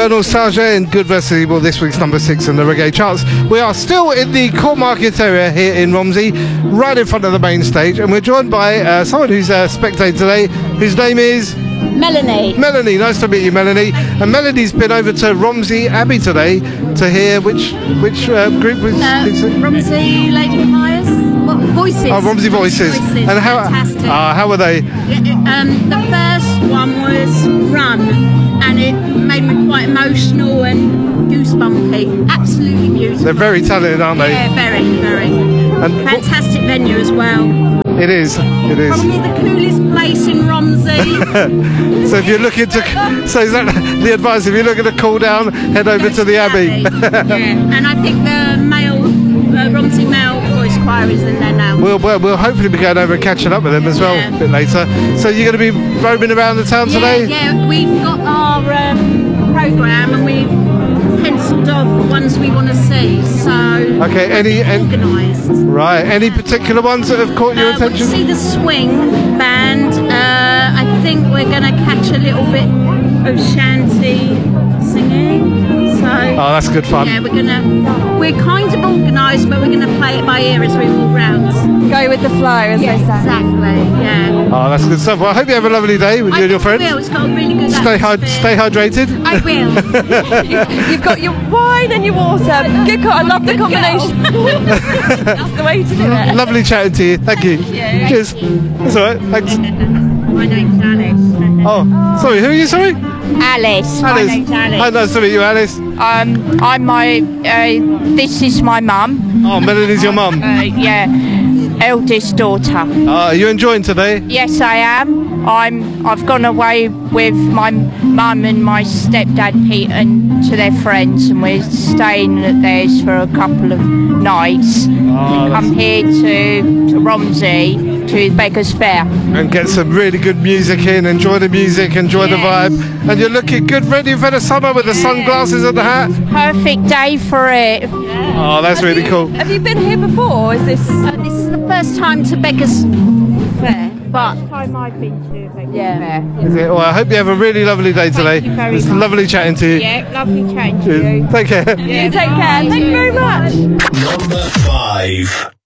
Nostalgia and Good vs Evil, this week's number 6 in the reggae charts. We are still in the Court Market area here in Romsey, right in front of the main stage, and we're joined by someone who's spectated today, whose name is... Melanie. Melanie, nice to meet you, Melanie. And Melanie's been over to Romsey Abbey today to hear which group was... Romsey Lady Pious? What, Voices. Oh, Romsey Voices. And how were they? The first one was Run, and it made me quite emotional and goosebumpy. Absolutely beautiful. They're very talented, aren't they? Yeah, very, very. And fantastic venue as well. It is. It is. Probably the coolest place in Romsey. So if you're looking to, so is that the advice? If you're looking to cool down, head over to the Abbey. Yeah, and I think the Romsey male voice choir is in there now. We'll hopefully be going over and catching up with them as well a bit later. So you're going to be roaming around the town today? Yeah, we've got our programme and we've penciled off the ones we want to see. So okay, organised. Right. Any particular ones that have caught your attention? We'll see the swing band. I think we're going to catch a little bit of shanty singing. So, oh, that's good fun. Yeah, we're kind of organised, but we're going to play it by ear as we walk round. Go with the flow, as they say. Exactly, yeah. Oh, that's good stuff. Well, I hope you have a lovely day with you and your friends. I will. It's got a really good Stay hydrated. I will. You've got your wine and your water. Good call. I love the combination. That's the way to do it. Lovely chatting to you. Thank you. Cheers. That's all right. Thanks. My name's Alice. Oh, sorry. Who are you? Sorry. Alice. My name's Alice. Hi, nice to meet you, Alice. This is my mum. Oh, Melanie's your mum. Yeah, eldest daughter. Are you enjoying today? Yes, I am. I've gone away with my mum and my stepdad Pete and to their friends, and we're staying at theirs for a couple of nights. We come here to Romsey to Beggars Fair and get some really good music in. Enjoy the music, enjoy the vibe, and you're looking good, ready for the summer with the sunglasses and the hat. Perfect day for it. Oh, that's really cool. Have you been here before? Or is this? This is the first time to Beggars Fair, but Time I've been to Beggars Fair. Is it? Well, I hope you have a really lovely day today. you very It's much. lovely chatting to you. Yeah, lovely chatting to you. Take care. You take care. Thank you very much. Number 5.